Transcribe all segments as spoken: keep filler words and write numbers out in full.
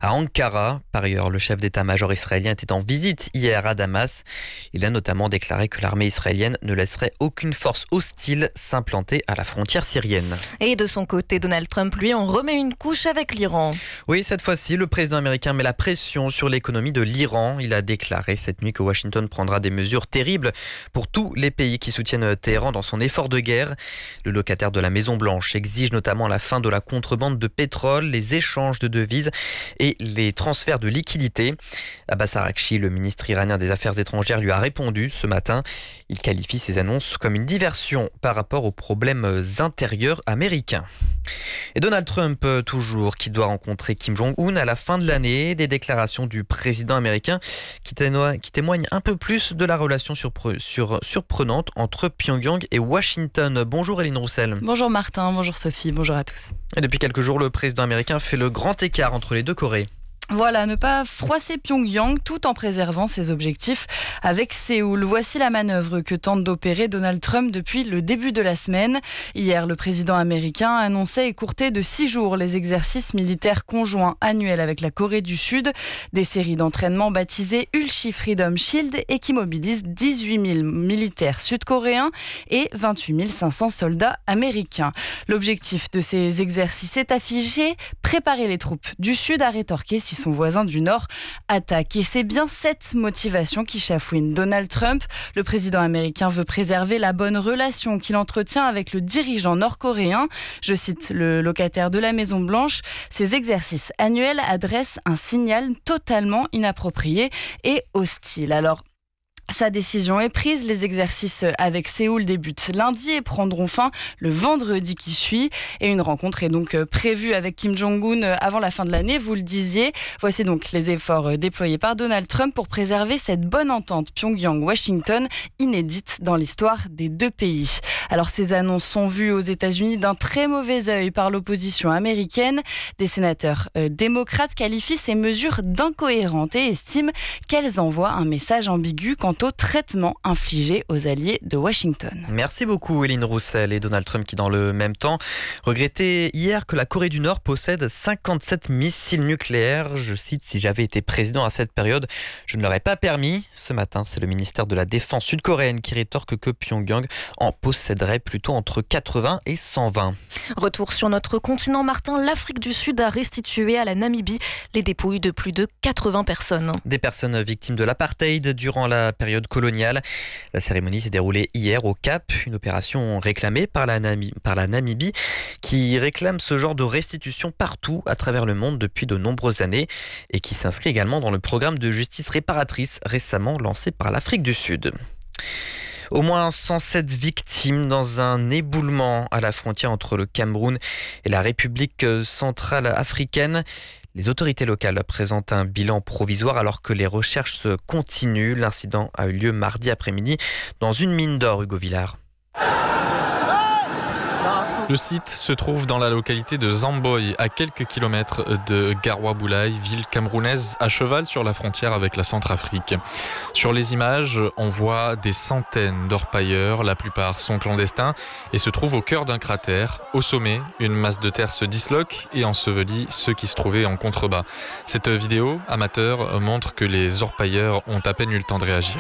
à Ankara. Par ailleurs, le chef d'état-major israélien était en visite hier à Damas. Il a notamment déclaré que l'armée israélienne ne laisserait aucune force hostile s'implanter à la frontière syrienne. Et de son côté, Donald Trump, lui, en remet une couche avec l'Iran. Oui, cette fois-ci, le président américain met la pression sur l'économie de l'Iran. Il a déclaré cette nuit que Washington prendra des mesures terribles pour tous les pays qui soutiennent Téhéran dans son effort de guerre. Le locataire de la Maison-Blanche exige notamment la fin de la contrebande de pétrole, les échanges de devises et les transferts de liquidités. Abbas Araghchi, le ministre iranien des Affaires étrangères, lui a répondu ce matin. Il qualifie ces annonces comme une diversion par rapport aux problèmes intérieurs américains. Et Donald Trump, toujours, qui doit rencontrer Kim Jong-un à la fin de l'année. Des déclarations du président américain qui témoignent, qui témoignent un peu plus de la relation surpre- sur, surprenante entre Pyongyang et Washington. Bonjour Eline Roussel. Bonjour Martin, bonjour Sophie, bonjour à tous. Et depuis quelques jours, le président américain fait le grand écart entre les deux Corées. Voilà, ne pas froisser Pyongyang tout en préservant ses objectifs avec Séoul. Voici la manœuvre que tente d'opérer Donald Trump depuis le début de la semaine. Hier, le président américain annonçait écourter de six jours les exercices militaires conjoints annuels avec la Corée du Sud. Des séries d'entraînement baptisées Ulchi Freedom Shield et qui mobilisent dix-huit mille militaires sud-coréens et vingt-huit mille cinq cents soldats américains. L'objectif de ces exercices est affiché, préparer les troupes du Sud à rétorquer si son voisin du Nord attaque. Et c'est bien cette motivation qui chafouine Donald Trump. Le président américain veut préserver la bonne relation qu'il entretient avec le dirigeant nord-coréen. Je cite le locataire de la Maison-Blanche. Ces exercices annuels adressent un signal totalement inapproprié et hostile. Alors, sa décision est prise. Les exercices avec Séoul débutent lundi et prendront fin le vendredi qui suit. Et une rencontre est donc prévue avec Kim Jong-un avant la fin de l'année, vous le disiez. Voici donc les efforts déployés par Donald Trump pour préserver cette bonne entente Pyongyang-Washington, inédite dans l'histoire des deux pays. Alors ces annonces sont vues aux États-Unis d'un très mauvais œil par l'opposition américaine. Des sénateurs euh, démocrates qualifient ces mesures d'incohérentes et estiment qu'elles envoient un message ambigu quant au traitement infligé aux alliés de Washington. Merci beaucoup Eline Roussel. Et Donald Trump qui dans le même temps regrettait hier que la Corée du Nord possède cinquante-sept missiles nucléaires. Je cite: si j'avais été président à cette période, je ne l'aurais pas permis. Ce matin, c'est le ministère de la Défense sud-coréenne qui rétorque que Pyongyang en posséderait plutôt entre quatre-vingts et cent vingt. Retour sur notre continent, Martin. L'Afrique du Sud a restitué à la Namibie les dépouilles de plus de quatre-vingts personnes. Des personnes victimes de l'apartheid durant la période coloniale. La cérémonie s'est déroulée hier au Cap, une opération réclamée par la, Namibie, par la Namibie qui réclame ce genre de restitution partout à travers le monde depuis de nombreuses années et qui s'inscrit également dans le programme de justice réparatrice récemment lancé par l'Afrique du Sud. Au moins cent sept victimes dans un éboulement à la frontière entre le Cameroun et la République centrale africaine. Les autorités locales présentent un bilan provisoire alors que les recherches se continuent. L'incident a eu lieu mardi après-midi dans une mine d'or, Hugo Villard. Le site se trouve dans la localité de Zamboy, à quelques kilomètres de Garoua-Boulaye, ville camerounaise à cheval sur la frontière avec la Centrafrique. Sur les images, on voit des centaines d'orpailleurs, la plupart sont clandestins et se trouvent au cœur d'un cratère. Au sommet, une masse de terre se disloque et ensevelit ceux qui se trouvaient en contrebas. Cette vidéo amateur montre que les orpailleurs ont à peine eu le temps de réagir.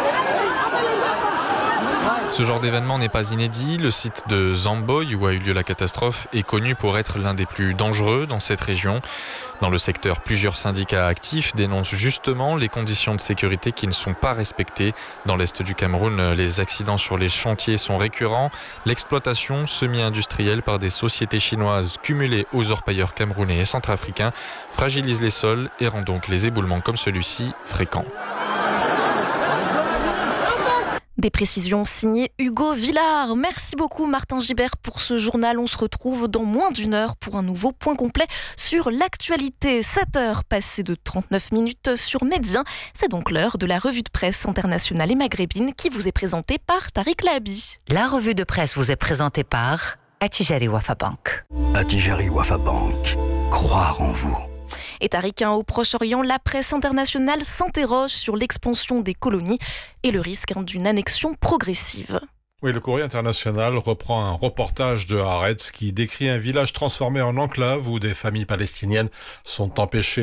Ce genre d'événement n'est pas inédit. Le site de Zamboy, où a eu lieu la catastrophe, est connu pour être l'un des plus dangereux dans cette région. Dans le secteur, plusieurs syndicats actifs dénoncent justement les conditions de sécurité qui ne sont pas respectées. Dans l'est du Cameroun, les accidents sur les chantiers sont récurrents. L'exploitation semi-industrielle par des sociétés chinoises cumulées aux orpailleurs camerounais et centrafricains fragilise les sols et rend donc les éboulements comme celui-ci fréquents. Des précisions signées Hugo Villard. Merci beaucoup Martin Gibert pour ce journal. On se retrouve dans moins d'une heure pour un nouveau point complet sur l'actualité. sept heures passées de trente-neuf minutes sur Médien. C'est donc l'heure de la revue de presse internationale et maghrébine qui vous est présentée par Tariq Lahabi. La revue de presse vous est présentée par Attijari Wafa Bank. Attijari Wafa Bank. Croire en vous. Et Tariq, hein, au Proche-Orient, la presse internationale s'interroge sur l'expansion des colonies et le risque hein, d'une annexion progressive. Oui, le Courrier international reprend un reportage de Haaretz qui décrit un village transformé en enclave où des familles palestiniennes sont empêchées